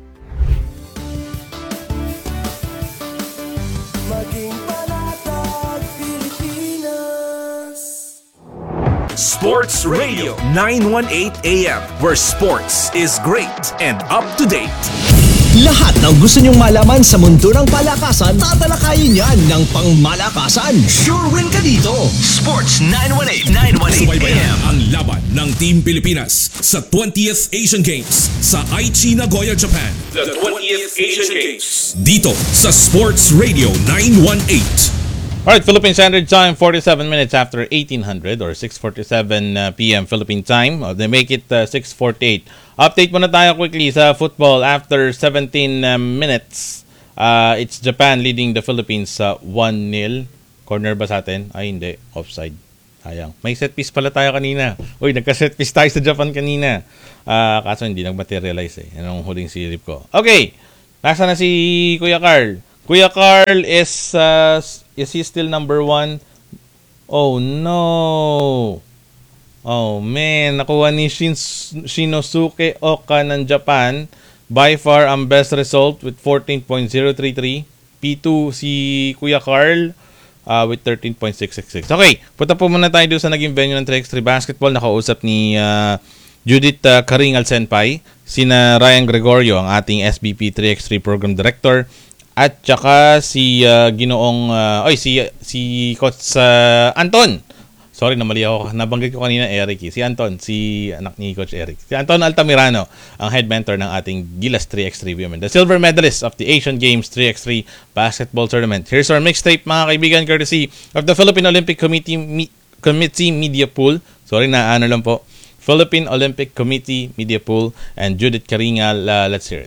Maging panatag Pilipinas. Sports Radio nine one eight A M, where sports is great and up to date. Lahat ng gusto nyong malaman sa mundo ng palakasan, tatalakayin yan ng pangmalakasan. Sure win ka dito. Sports nine one eight, nine one eight A M. Ang laban ng Team Pilipinas sa twentieth Asian Games sa Aichi, Nagoya, Japan. The twentieth Asian Games. Dito sa Sports Radio nine one eight. Alright, Philippine Standard Time, forty-seven minutes after eighteen hundred or six forty-seven uh, p m Philippine Time. Uh, they make it uh, six forty-eight. Update muna tayo quickly sa football after seventeen uh, minutes. Uh, it's Japan leading the Philippines uh, one nil. Corner ba sa atin? Ay, hindi. Offside. Sayang. May set piece pala tayo kanina. Uy, nagka-set piece tayo sa Japan kanina. Uh, kaso hindi nag-materialize eh. Yan ang huling silip ko. Okay. Nasa na si Kuya Carl? Kuya Carl is... Uh, Is he still number one? Oh no! Oh man, nakuha ni Shin- Shinosuke Oka ng Japan. By far ang best result with fourteen point zero three three. P two si Kuya Carl uh, with thirteen point six six six. Okay, punta po muna tayo doon sa naging venue ng three by three Basketball. Nakausap ni uh, Judith uh, Karingal Senpai, sina Ryan Gregorio, ang ating S B P three by three Program Director, at saka si uh, Ginoong uh, oy si si Coach uh, Anton. Sorry na mali ako. Nabanggit ko kanina Eric. Si Anton, si anak ni Coach Eric. Si Anton Altamirano, ang head mentor ng ating Gilas three by three Women, the silver medalist of the Asian Games three by three Basketball Tournament. Here's our mixtape, mga kaibigan, courtesy of the Philippine Olympic Committee Me- Committee Media Pool. Sorry na ano lang po. Philippine Olympic Committee Media Pool and Judith Karingal. Uh, let's hear it.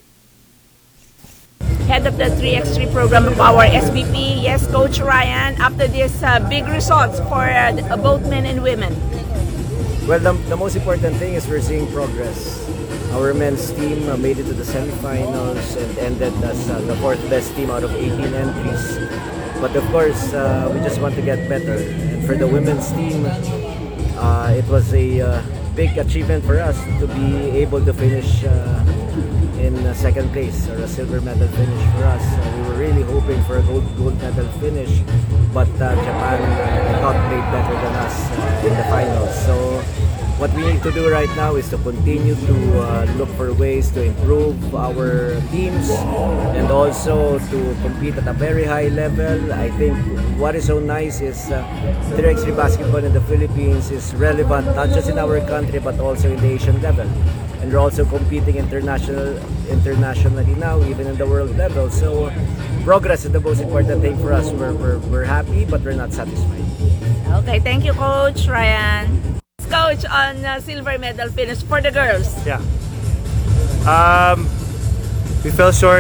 Head of the three by three program of our S B P. Yes, Coach Ryan, after this uh, big results for uh, both men and women. Well, the, the most important thing is we're seeing progress. Our men's team uh, made it to the semifinals and ended as uh, the fourth best team out of eighteen entries. But of course, uh, we just want to get better. And for the women's team, uh, it was a uh, big achievement for us to be able to finish uh, in uh, second place, or a silver medal finish for us. Uh, we were really hoping for a gold gold medal finish, but uh, Japan uh, thought played better than us uh, in the finals. So what we need to do right now is to continue to uh, look for ways to improve our teams and also to compete at a very high level. I think what is so nice is uh, three by three basketball in the Philippines is relevant not just in our country but also in the Asian level. And we're also competing international, internationally now, even in the world level. So progress is the most important thing for us. We're, we're, we're happy, but we're not satisfied. Okay, thank you, Coach Ryan. Coach, on uh, silver medal finish for the girls. Yeah. Um, we fell short.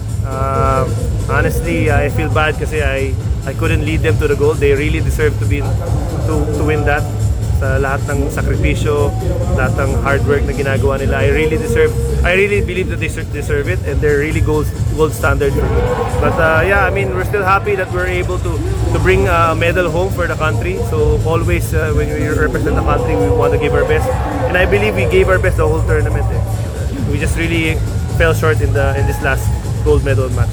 Uh, honestly, I feel bad because I, I couldn't lead them to the goal. They really deserve to be to, to win that. Sa lahat ng sakripisyo, lahat ng hard work na ginagawa nila, I really deserve, I really believe that they deserve it, and they're really gold, gold standard for me. But uh, yeah, I mean, we're still happy that we're able to to bring a medal home for the country. So always, uh, when we represent the country, we want to give our best, and I believe we gave our best the whole tournament. Eh. We just really fell short in the in this last gold medal match.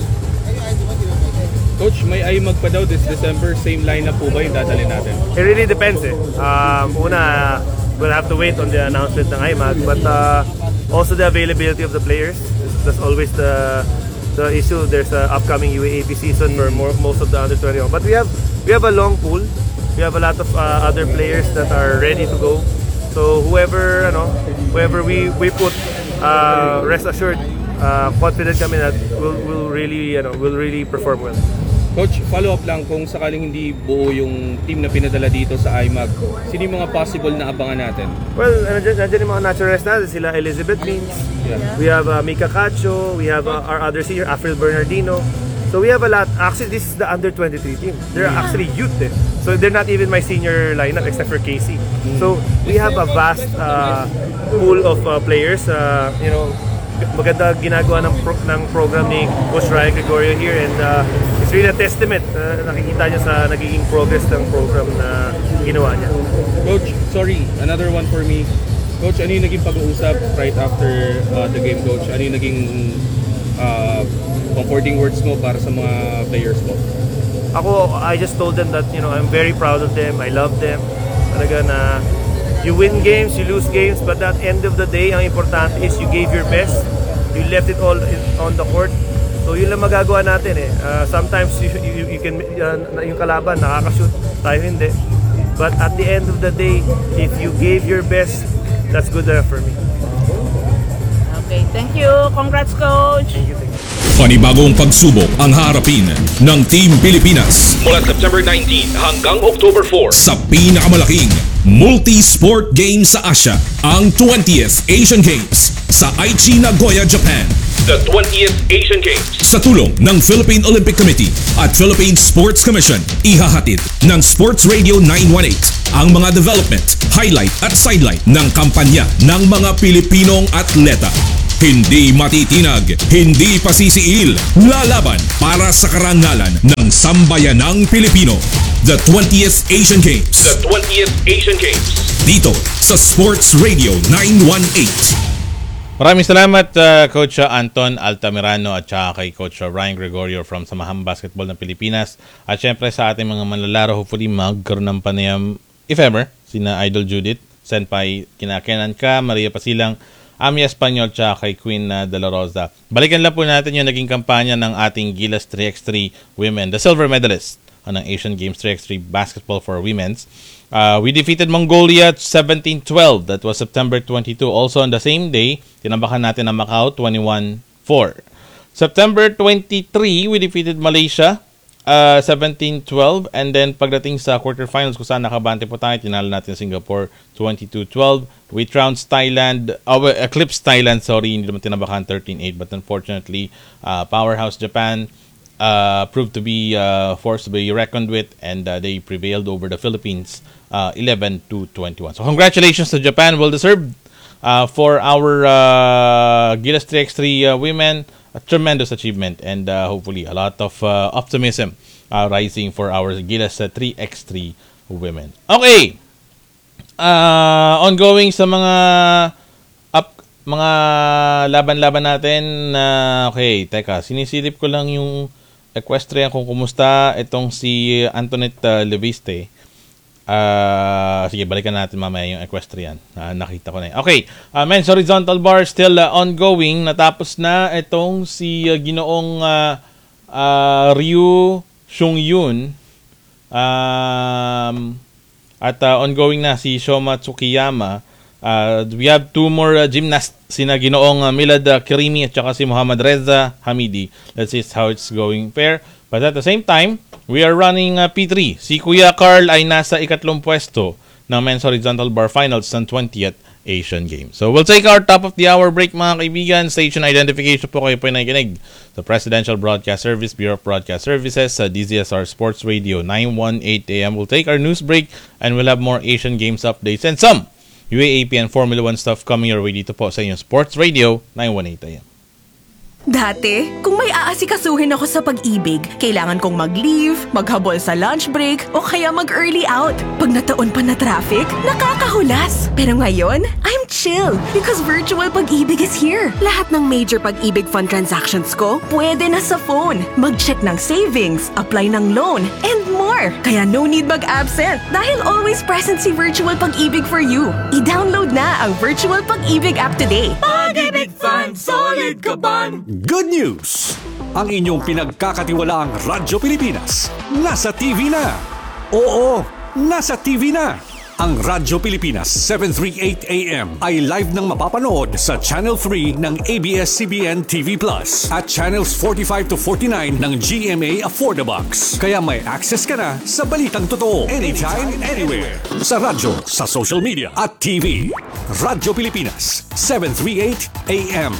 Coach, may I M A G pa daw this December. Same lineup po ba yung dadalhin natin? It really depends eh. Um, una, we'll have to wait on the announcement ng I M A G, but uh, also the availability of the players. That's always the the issue. There's an upcoming U A A P season for more, most of the under twenty-one. But we have we have a long pool. We have a lot of uh, other players that are ready to go. So whoever, you know, whoever we we put, uh, rest assured, uh, confident kami that will will really, you know, will really perform well. Coach, follow up lang, kung sakaling hindi buo yung team na pinadala dito sa I M A G, sino yung mga possible na abangan natin? Well, nandiyan, nandiyan yung mga naturals natin, sila Elizabeth Means, yeah. We have uh, Mika Cacho, we have uh, our other senior, Afril Bernardino. So we have a lot. Actually, this is the under twenty-three team. They're actually youth eh. So they're not even my senior lineup except for Casey. So we have a vast uh, pool of uh, players. Uh, you know, maganda ginagawa ng, pro- ng program ni Coach Ryan Gregorio here, and uh, it's really a testament. Uh, nakikita niya sa nagiging progress ng program na ginawa niya. Coach, sorry, another one for me. Coach, ano yung naging pag-uusap right after uh, the game, Coach? Ano yung naging uh, comforting words mo para sa mga players mo? Ako, I just told them that, you know, I'm very proud of them. I love them. Talaga na you win games, you lose games, but at the end of the day, ang importante is you gave your best. you left it all in, on the court. So yun lang magagawa natin eh. Uh, sometimes you, you, you can, uh, yung kalaban nakakashoot, tayo hindi. But at the end of the day, if you gave your best, that's good enough for me. Okay, thank you. Congrats, Coach. Thank you, thank you. Panibagong pagsubok ang harapin ng Team Pilipinas mula September nineteenth hanggang October fourth sa pinakamalaking multi-sport game sa Asia, ang twentieth Asian Games sa Aichi, Nagoya, Japan. The twentieth Asian Games sa tulong ng Philippine Olympic Committee at Philippine Sports Commission, ihahatid ng Sports Radio nine one eight ang mga development, highlight at sidelight ng kampanya ng mga Pilipinong atleta. Hindi matitinag, hindi pasisiil, lalaban para sa karangalan ng sambayanang Pilipino. The twentieth Asian Games. The twentieth Asian Games. Dito sa Sports Radio nine one eight. Maraming salamat uh, Coach Anton Altamirano at saka kay Coach Ryan Gregorio from Samahang Basketball ng Pilipinas. At syempre sa ating mga manlalaro, hopefully magkaroon ng panayam, if ever, sina Idol Judith, Senpai Kinakenan Ka, Maria Pasilang, Ami Espanyol, tsaka kay Queen uh, De La Rosa. Balikan lang po natin yung naging kampanya ng ating Gilas three by three women, the silver medalist uh, ng Asian Games three by three basketball for women's. Uh, we defeated Mongolia seventeen twelve. That was September twenty-two. Also on the same day, tinambakan natin ang Macau twenty-one four. September twenty-three, we defeated Malaysia uh, seventeen twelve. And then pagdating sa quarterfinals, kung saan nakabante po tayo, tinalo natin Singapore twenty-two twelve. We trounced Thailand, uh, eclipsed Thailand, sorry, hindi naman tinabakan thirteen eight. But unfortunately, uh, powerhouse Japan uh, proved to be uh, forced to be reckoned with, and uh, they prevailed over the Philippines uh, eleven to twenty-one. So congratulations to Japan, well deserved uh, for our uh, Gilas three by three uh, women. A tremendous achievement, and uh, hopefully a lot of uh, optimism uh, rising for our Gilas uh, three by three women. Okay. Uh, ongoing sa mga up, mga laban-laban natin. Uh, okay, teka, sinisilip ko lang yung equestrian kung kumusta itong si Antoinette uh, Leviste. Uh, sige, balikan natin mamaya yung equestrian. Uh, nakita ko na yun. Okay, uh, men's horizontal bar still uh, ongoing. Natapos na itong si uh, Ginoong uh, uh, Ryu Shungyun. Um... At uh, ongoing na si Shoma Tsukiyama. Uh, we have two more uh, gymnasts, sina Ginoong uh, Milad uh, Kirimi at saka si Muhammad Reza Hamidi. Let's see how it's going pair. But at the same time, we are running uh, P three. Si Kuya Carl ay nasa ikatlong pwesto ng men's horizontal bar finals ng twentieth Asian Games. So we'll take our top of the hour break, mga kaibigan. Station identification po kayo po nakikinig sa Presidential Broadcast Service, Bureau of Broadcast Services, sa D Z S R Sports Radio nine eighteen A M. We'll take our news break and we'll have more Asian Games updates and some U A A P and Formula one stuff coming your way dito po sa inyong Sports Radio nine eighteen A M. Dati, kung may aasikasuhin ako sa pag-ibig, kailangan kong mag-leave, maghabol sa lunch break, o kaya mag-early out. Pag nataon pa na traffic, nakakahulas. Pero ngayon, I'm chill because virtual pag-ibig is here. Lahat ng major pag-ibig fund transactions ko, pwede na sa phone. Mag-check ng savings, apply ng loan, and more. Kaya no need mag-absent dahil always present si Virtual Pag-ibig for you. I-download na ang Virtual Pag-ibig app today. Pag-ibig Fund, solid ka ban! Good news! Ang inyong pinagkakatiwalaang Radyo Pilipinas nasa T V na. Oo, nasa T V na. Ang Radyo Pilipinas seven thirty-eight A M ay live nang mapapanood sa Channel three ng A B S C B N T V Plus at Channels forty-five to forty-nine ng G M A Affordabox. Kaya may access ka na sa balitang totoo anytime, anywhere. Sa radyo, sa social media at T V. Radyo Pilipinas seven thirty-eight A M.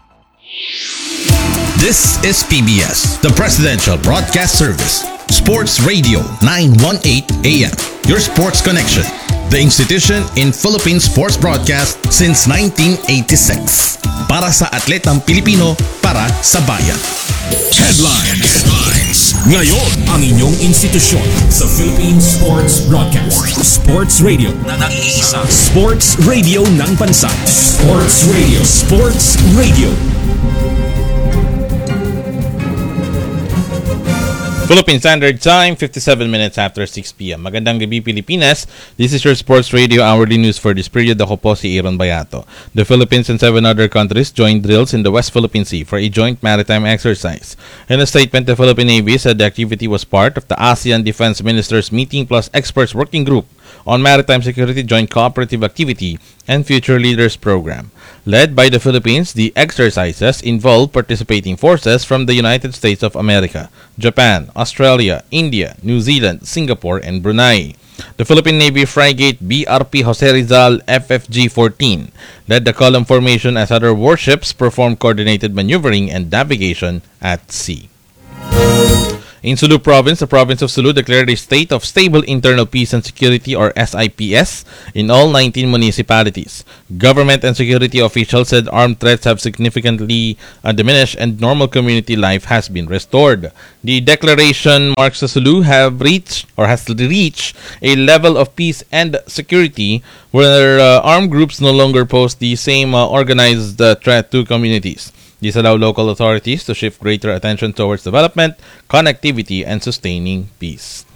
This is P B S, the Presidential Broadcast Service, Sports Radio nine eighteen A M, your sports connection, the institution in Philippine sports broadcast since nineteen eighty-six. Para sa atletang Pilipino, para sa bayan. Headlines. Headlines. Ngayon, ang inyong institusyon sa Philippine Sports Broadcast. Sports Radio na nag-iisa. Sports Radio ng bansa. Sports Radio. Sports Radio. Philippine Standard Time, fifty-seven minutes after six p.m. Magandang gabi, Pilipinas. This is your Sports Radio Hourly News for this period. Ako po si Aaron Bayato. The Philippines and seven other countries joined drills in the West Philippine Sea for a joint maritime exercise. In a statement, the Philippine Navy said the activity was part of the ASEAN Defense Ministers Meeting plus Experts Working Group on Maritime Security Joint Cooperative Activity and Future Leaders Program. Led by the Philippines, the exercises involve participating forces from the United States of America, Japan, Australia, India, New Zealand, Singapore, and Brunei. The Philippine Navy frigate B R P Jose Rizal F F G fourteen led the column formation as other warships performed coordinated maneuvering and navigation at sea. In Sulu Province, the province of Sulu declared a state of stable internal peace and security, or S I P S, in all nineteen municipalities. Government and security officials said armed threats have significantly uh, diminished and normal community life has been restored. The declaration marks the Sulu have reached or has reached a level of peace and security where uh, armed groups no longer pose the same uh, organized uh, threat to communities. These allow local authorities to shift greater attention towards development, connectivity, and sustaining peace.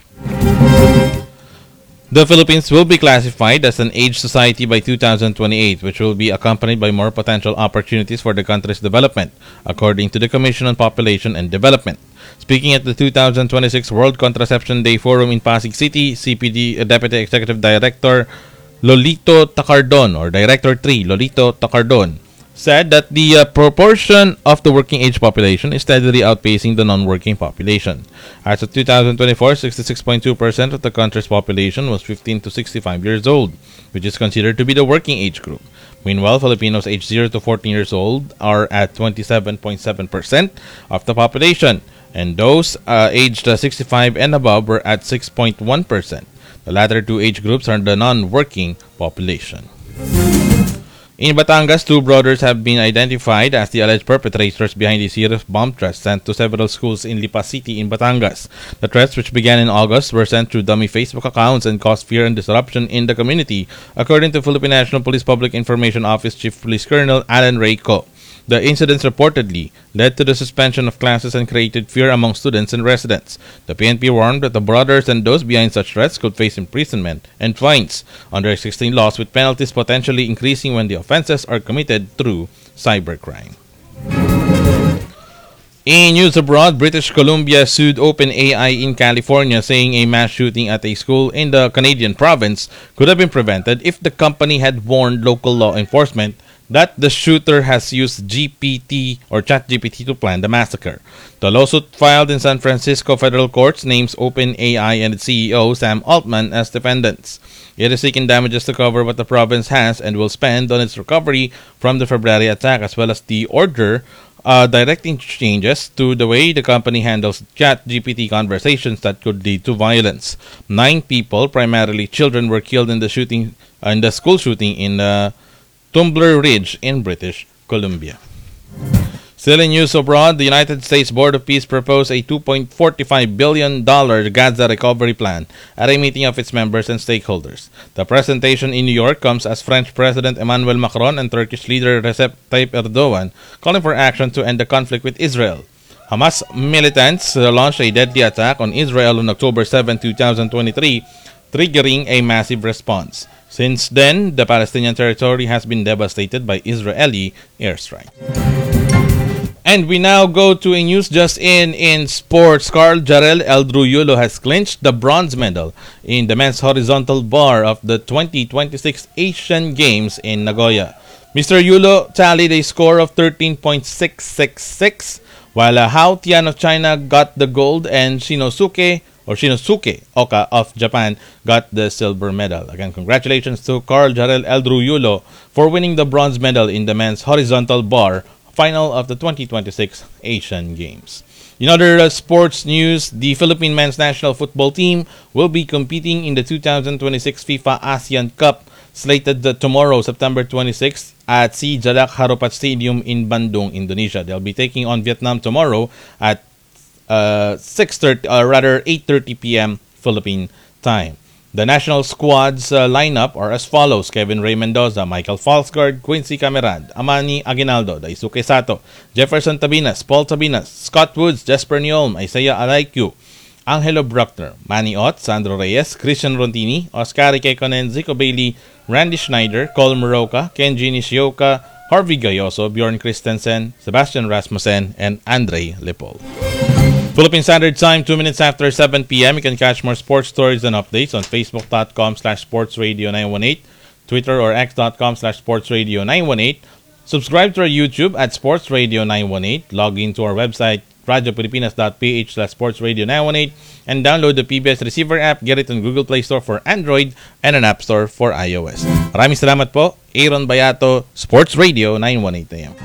The Philippines will be classified as an aged society by two thousand twenty-eight, which will be accompanied by more potential opportunities for the country's development, according to the Commission on Population and Development. Speaking at the two thousand twenty-six World Contraception Day Forum in Pasig City, C P D Deputy Executive Director Lolito Tacardon, or Director three Lolito Tacardon, said that the uh, proportion of the working age population is steadily outpacing the non-working population. As of two thousand twenty-four, sixty-six point two percent of the country's population was fifteen to sixty-five years old, which is considered to be the working age group. Meanwhile, Filipinos aged zero to fourteen years old are at twenty-seven point seven percent of the population, and those uh, aged uh, sixty-five and above were at six point one percent. The latter two age groups are the non-working population. In Batangas, two brothers have been identified as the alleged perpetrators behind a series of bomb threats sent to several schools in Lipa City in Batangas. The threats, which began in August, were sent through dummy Facebook accounts and caused fear and disruption in the community, according to Philippine National Police Public Information Office Chief Police Colonel Alan Rayco. The incidents reportedly led to the suspension of classes and created fear among students and residents. The P N P warned that the brothers and those behind such threats could face imprisonment and fines under existing laws, with penalties potentially increasing when the offenses are committed through cybercrime. In news abroad, British Columbia sued OpenAI in California, saying a mass shooting at a school in the Canadian province could have been prevented if the company had warned local law enforcement that the shooter has used G P T or ChatGPT to plan the massacre. The lawsuit filed in San Francisco federal courts names OpenAI and its C E O Sam Altman as defendants. It is seeking damages to cover what the province has and will spend on its recovery from the February attack, as well as the order uh, directing changes to the way the company handles ChatGPT conversations that could lead to violence. Nine people, primarily children, were killed in the shooting uh, in the school shooting in uh, Tumbler Ridge in British Columbia. Still in news abroad, the United States Board of Peace proposed a two point four five billion dollars Gaza recovery plan at a meeting of its members and stakeholders. The presentation in New York comes as French President Emmanuel Macron and Turkish leader Recep Tayyip Erdogan calling for action to end the conflict with Israel. Hamas militants uh, launched a deadly attack on Israel on October seventh, twenty twenty-three, triggering a massive response. Since then, the Palestinian territory has been devastated by Israeli airstrike. And we now go to a news just in in sports. Carl Jarrell Eldruyulo has clinched the bronze medal in the men's horizontal bar of the twenty twenty-six Asian Games in Nagoya. Mister Yulo tallied a score of thirteen point six six six, while uh, Hao Tian of China got the gold and Shinosuke or Shinosuke Oka of Japan got the silver medal. Again, congratulations to Carl Jarrell Eldruyulo for winning the bronze medal in the men's horizontal bar final of the twenty twenty-six Asian Games. In other uh, sports news, the Philippine men's national football team will be competing in the two thousand twenty-six FIFA ASEAN Cup, slated uh, tomorrow, September twenty-sixth, at Si Jalak Harupat Stadium in Bandung, Indonesia. They'll be taking on Vietnam tomorrow at uh, six thirty, uh, rather eight thirty p.m. Philippine time. The national squad's uh, lineup are as follows: Kevin Ray Mendoza, Michael Falsgaard, Quincy Camerad, Amani Aguinaldo, Daisuke Sato, Jefferson Tabinas, Paul Tabinas, Scott Woods, Jesper Nyolm, Isaiah Alaikyu, Angelo Bruckner, Manny Ott, Sandro Reyes, Christian Rontini, Oscar Kekonen, Zico Bailey, Randy Schneider, Cole Moroka, Kenji Nishioka, Harvey Gayoso, Bjorn Christensen, Sebastian Rasmussen, and Andrei Lipol. Philippine Standard Time, two minutes after seven p.m. You can catch more sports stories and updates on facebook.com slash sportsradio918, Twitter or x.com slash sportsradio918. Subscribe to our YouTube at Sports Radio nine one eight. Log into our website, radiopilipinas.ph slash sportsradio918, and download the P B S Receiver app. Get it on Google Play Store for Android and an App Store for iOS. Maraming salamat po. Aaron Bayato, Sports Radio nine one eight A M.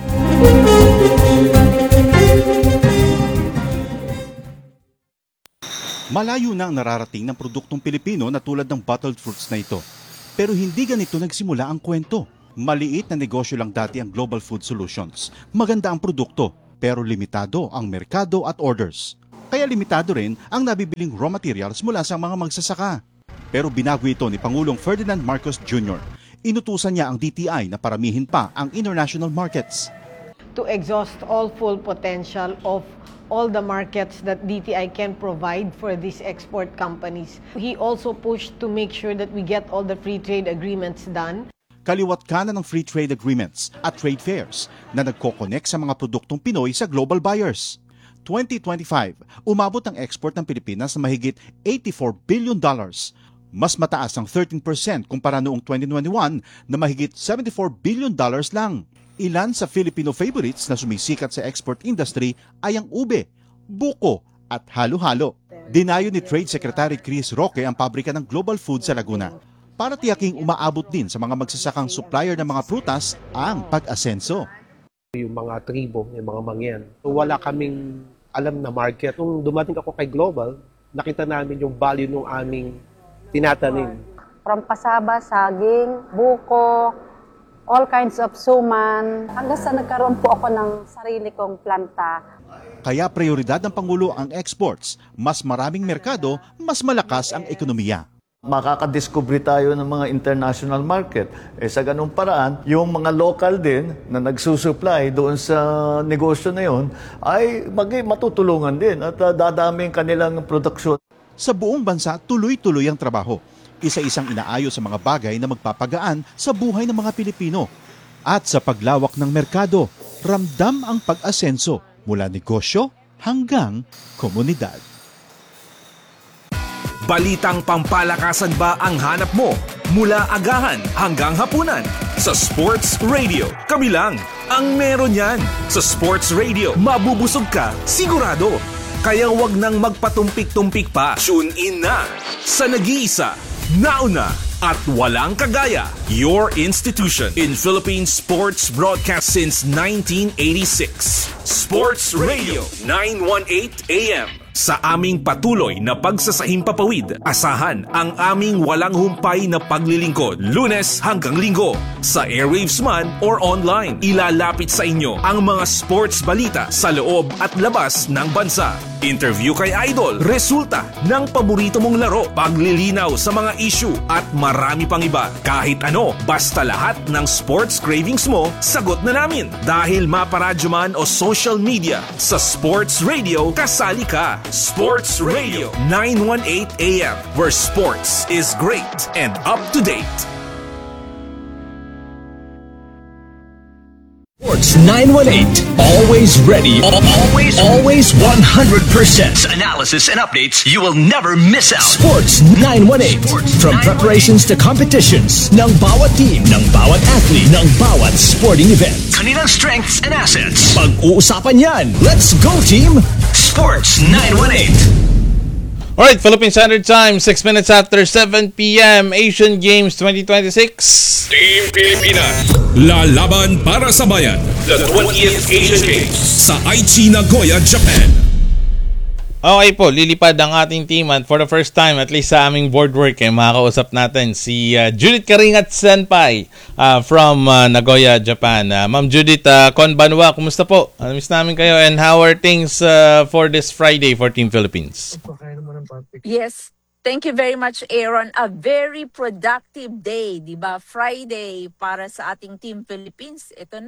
Malayo na ang nararating ng produktong Pilipino na tulad ng bottled fruits na ito. Pero hindi ganito nagsimula ang kwento. Maliit na negosyo lang dati ang Global Food Solutions. Maganda ang produkto, pero limitado ang merkado at orders. Kaya limitado rin ang nabibiling raw materials mula sa mga magsasaka. Pero binago ito ni Pangulong Ferdinand Marcos Junior Inutusan niya ang D T I na paramihin pa ang international markets. To exhaust all full potential of all the markets that D T I can provide for these export companies. He also pushed to make sure that we get all the free trade agreements done. Kaliwat kanan ng free trade agreements at trade fairs na nagko-connect sa mga produktong Pinoy sa global buyers. twenty twenty-five, umabot ang export ng Pilipinas na mahigit eighty-four billion dollars. Mas mataas ang thirteen percent kumpara noong twenty twenty-one na mahigit seventy-four billion dollars lang. Ilan sa Filipino favorites na sumisikat sa export industry ay ang ube, buko at halo-halo. Dinayo ni Trade Secretary Chris Roque ang pabrika ng Global Food sa Laguna para tiyaking umaabot din sa mga magsasakang supplier ng mga prutas ang pag-asenso. Yung mga tribo, yung mga mangyan. So, wala kaming alam na market. Nung dumating ako kay Global, nakita namin yung value ng aming tinatanim. From pasaba, saging, buko, all kinds of suman. Hanggang sa nagkaroon po ako ng sarili kong planta. Kaya prioridad ng Pangulo ang exports. Mas maraming merkado, mas malakas ang ekonomiya. Makakadiscover tayo ng mga international market. Eh, sa ganung paraan, yung mga local din na nagsusupply doon sa negosyo na yun ay mag- matutulungan din at uh, dadami ang kanilang produksyon. Sa buong bansa, tuloy-tuloy ang trabaho. Isa-isang inaayos sa mga bagay na magpapagaan sa buhay ng mga Pilipino. At sa paglawak ng merkado, ramdam ang pag-asenso mula negosyo hanggang komunidad. Balitang pampalakasan ba ang hanap mo? Mula agahan hanggang hapunan. Sa Sports Radio, kami lang ang meron yan. Sa Sports Radio, mabubusog ka, sigurado. Kaya wag nang magpatumpik-tumpik pa. Tune in na sa nag-iisa, nauna, at walang kagaya. Your institution in Philippine sports broadcast since nineteen eighty-six. Sports Radio nine eighteen A M. Sa aming patuloy na pagsasahimpapawid, asahan ang aming walang humpay na paglilingkod, Lunes hanggang Linggo. Sa airwaves man or online, ilalapit sa inyo ang mga sports balita sa loob at labas ng bansa. Interview kay Idol, resulta ng paborito mong laro, paglilinaw sa mga issue at marami pang iba. Kahit ano, basta lahat ng sports cravings mo, sagot na namin. Dahil maparadyo man o social media, sa Sports Radio, kasali ka. Sports Radio nine eighteen A M, where sports is great and up to date. Sports nine eighteen, always ready, always, always one hundred percent analysis and updates you will never miss out. Sports nine eighteen, from preparations to competitions, ng bawat team, ng bawat athlete, ng bawat sporting event. Kaninang strengths and assets. Pag-uusapan yan. Let's go, team! Sports nine eighteen. Alright, Philippine Standard Time, six minutes after seven p.m. Asian Games twenty twenty-six. Team Pilipinas, lalaban para sa bayan. The twentieth Asian Games sa Aichi, Nagoya, Japan. Okay po, lilipad ang ating team at for the first time, at least sa aming board work, eh, makakausap natin si uh, Judith Karingat Senpai uh, from uh, Nagoya, Japan. Uh, Ma'am Judith, uh, konbanwa, kumusta po? Uh, miss namin kayo, and how are things uh, for this Friday for Team Philippines? Yes, thank you very much, Aaron. A very productive day, di ba? Friday para sa ating Team Philippines. Ito na,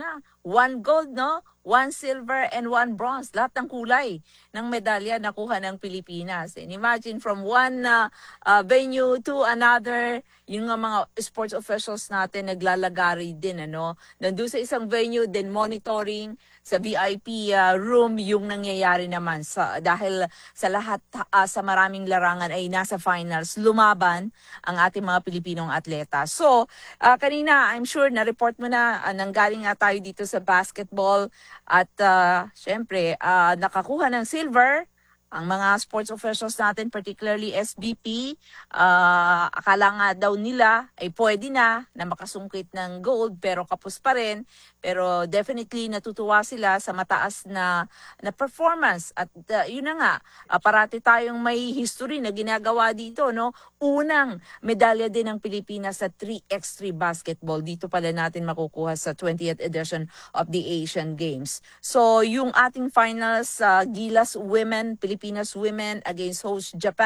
one gold, no? One silver and one bronze. Lahat ng kulay ng medalya nakuha ng Pilipinas. And imagine from one uh, uh, venue to another, yung nga mga sports officials natin naglalagari din, ano? Nandun sa isang venue, then monitoring sa V I P uh, room yung nangyayari naman. Sa, dahil sa lahat, uh, sa maraming larangan ay nasa finals, lumaban ang ating mga Pilipinong atleta. So, uh, kanina, I'm sure na-report mo na, uh, nanggaling nga tayo dito sa basketball. At uh, syempre, uh, nakakuha ng silver ang mga sports officials natin, particularly S B P. Uh, akala nga daw nila ay pwede na na makasungkit ng gold pero kapos pa rin. Pero definitely natutuwa sila sa mataas na, na performance. At uh, yun na nga, uh, parati tayong may history na ginagawa dito. No? Unang medalya din ng Pilipinas sa three by three basketball. Dito pala natin makukuha sa twentieth edition of the Asian Games. So yung ating finals, uh, Gilas Women, Pilipinas Women against host Japan.